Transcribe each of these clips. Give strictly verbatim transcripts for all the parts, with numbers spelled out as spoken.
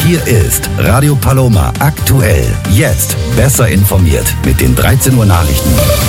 Hier ist Radio Paloma aktuell. Jetzt besser informiert mit den dreizehn Uhr Nachrichten.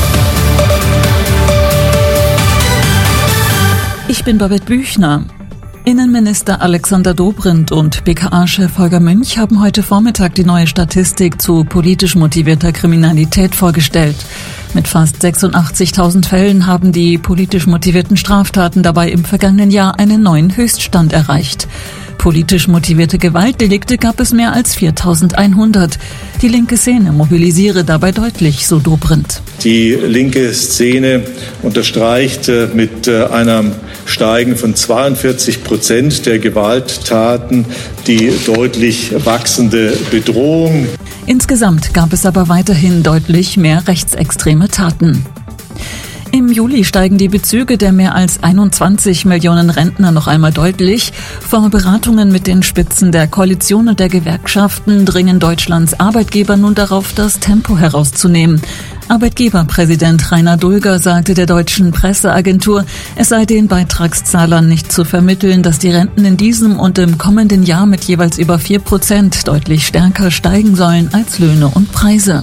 Ich bin Babette Büchner. Innenminister Alexander Dobrindt und B K A-Chef Holger Münch haben heute Vormittag die neue Statistik zu politisch motivierter Kriminalität vorgestellt. Mit fast sechsundachtzigtausend Fällen haben die politisch motivierten Straftaten dabei im vergangenen Jahr einen neuen Höchststand erreicht. Politisch motivierte Gewaltdelikte gab es mehr als viertausendeinhundert. Die linke Szene mobilisiere dabei deutlich, so Dobrindt. Die linke Szene unterstreicht mit einem Steigen von zweiundvierzig Prozent der Gewalttaten die deutlich wachsende Bedrohung. Insgesamt gab es aber weiterhin deutlich mehr rechtsextreme Taten. Im Juli steigen die Bezüge der mehr als einundzwanzig Millionen Rentner noch einmal deutlich. Vor Beratungen mit den Spitzen der Koalition und der Gewerkschaften dringen Deutschlands Arbeitgeber nun darauf, das Tempo herauszunehmen. Arbeitgeberpräsident Rainer Dulger sagte der deutschen Presseagentur, es sei den Beitragszahlern nicht zu vermitteln, dass die Renten in diesem und im kommenden Jahr mit jeweils über vier Prozent deutlich stärker steigen sollen als Löhne und Preise.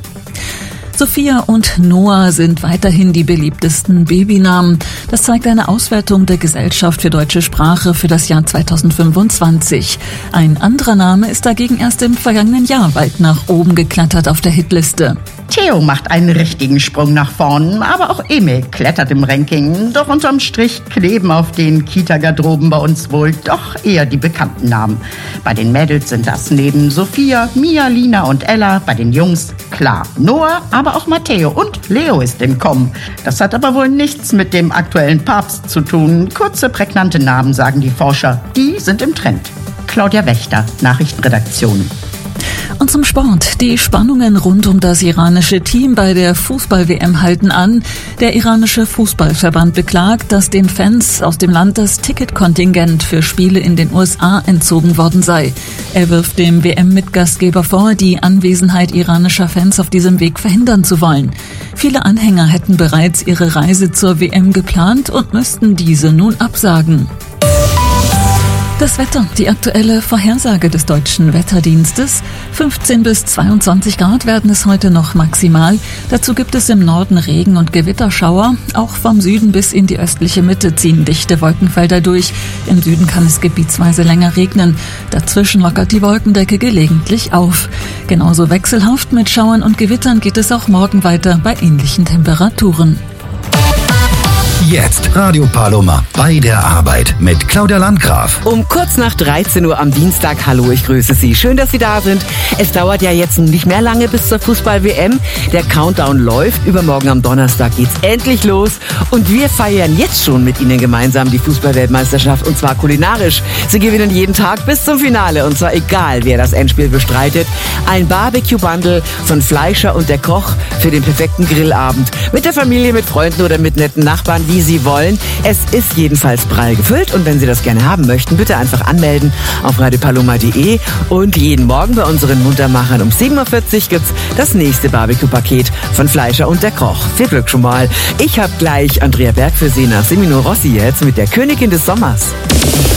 Sophia und Noah sind weiterhin die beliebtesten Babynamen. Das zeigt eine Auswertung der Gesellschaft für deutsche Sprache für das Jahr zweitausendfünfundzwanzig. Ein anderer Name ist dagegen erst im vergangenen Jahr weit nach oben geklettert auf der Hitliste. Theo macht einen richtigen Sprung nach vorn, aber auch Emil klettert im Ranking. Doch unterm Strich kleben auf den Kita-Garderoben bei uns wohl doch eher die bekannten Namen. Bei den Mädels sind das neben Sophia, Mia, Lina und Ella, bei den Jungs klar Noah, aber auch Matteo und Leo ist im Kommen. Das hat aber wohl nichts mit dem aktuellen Papst zu tun. Kurze, prägnante Namen, sagen die Forscher. Die sind im Trend. Claudia Wächter, Nachrichtenredaktion. Und zum Sport. Die Spannungen rund um das iranische Team bei der Fußball-W M halten an. Der iranische Fußballverband beklagt, dass den Fans aus dem Land das Ticketkontingent für Spiele in den U S A entzogen worden sei. Er wirft dem W M-Mitgastgeber vor, die Anwesenheit iranischer Fans auf diesem Weg verhindern zu wollen. Viele Anhänger hätten bereits ihre Reise zur W M geplant und müssten diese nun absagen. Das Wetter, die aktuelle Vorhersage des Deutschen Wetterdienstes. fünfzehn bis zweiundzwanzig Grad werden es heute noch maximal. Dazu gibt es im Norden Regen- und Gewitterschauer. Auch vom Süden bis in die östliche Mitte ziehen dichte Wolkenfelder durch. Im Süden kann es gebietsweise länger regnen. Dazwischen lockert die Wolkendecke gelegentlich auf. Genauso wechselhaft mit Schauern und Gewittern geht es auch morgen weiter bei ähnlichen Temperaturen. Jetzt Radio Paloma bei der Arbeit mit Claudia Landgraf. Um kurz nach dreizehn Uhr am Dienstag. Hallo, ich grüße Sie. Schön, dass Sie da sind. Es dauert ja jetzt nicht mehr lange bis zur Fußball-W M. Der Countdown läuft. Übermorgen am Donnerstag geht's endlich los. Und wir feiern jetzt schon mit Ihnen gemeinsam die Fußball-Weltmeisterschaft. Und zwar kulinarisch. Sie gewinnen jeden Tag bis zum Finale. Und zwar egal, wer das Endspiel bestreitet. Ein Barbecue-Bundle von Fleischer und der Koch für den perfekten Grillabend. Mit der Familie, mit Freunden oder mit netten Nachbarn, wie Sie wollen. Es ist jedenfalls prall gefüllt und wenn Sie das gerne haben möchten, bitte einfach anmelden auf radio paloma punkt de und jeden Morgen bei unseren Muntermachern um sieben Uhr vierzig gibt's das nächste Barbecue-Paket von Fleischer und der Koch. Viel Glück schon mal. Ich habe gleich Andrea Berg für Sie nach Semino Rossi jetzt mit der Königin des Sommers.